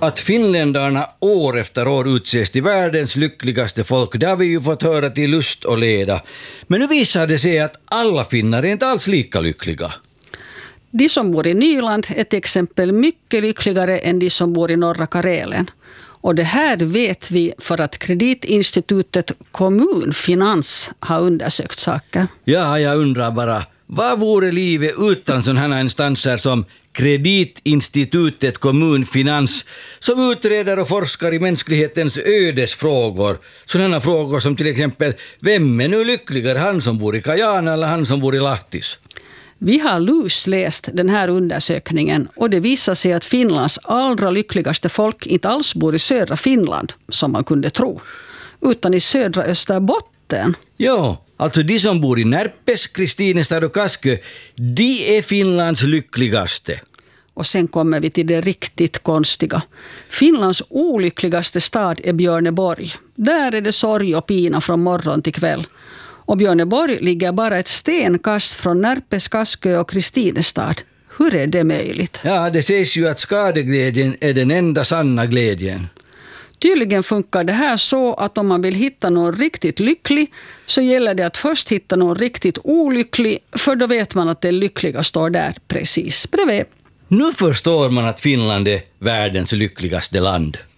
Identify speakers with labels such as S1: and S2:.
S1: Att finländarna år efter år utses till världens lyckligaste folk, det har vi ju fått höra till lust och leda. Men nu visar det sig att alla finnar är inte alls lika lyckliga.
S2: De som bor i Nyland är till exempel mycket lyckligare än de som bor i norra Karelen. Och det här vet vi för att kreditinstitutet Kommunfinans har undersökt saker.
S1: Ja, jag undrar bara, vad vore livet utan sådana här instanser som kreditinstitutet Kommunfinans, som utreder och forskar i mänsklighetens ödesfrågor? Sådana frågor som till exempel, vem är nu lyckligare, han som bor i Kajana eller han som bor i Lahtis?
S2: Vi har lusläst den här undersökningen och det visar sig att Finlands allra lyckligaste folk inte alls bor i södra Finland, som man kunde tro, utan i södra Österbotten.
S1: Ja, alltså de som bor i Närpes, Kristinestad och Kaskö, de är Finlands lyckligaste.
S2: Och sen kommer vi till det riktigt konstiga. Finlands olyckligaste stad är Björneborg. Där är det sorg och pina från morgon till kväll. Och Björneborg ligger bara ett stenkast från Närpes, Kaskö och Kristinestad. Hur är det möjligt?
S1: Ja, det sägs ju att skadeglädjen är den enda sanna glädjen.
S2: Tydligen funkar det här så att om man vill hitta någon riktigt lycklig så gäller det att först hitta någon riktigt olycklig, för då vet man att det lyckliga står där precis bredvid.
S1: Nu förstår man att Finland är världens lyckligaste land.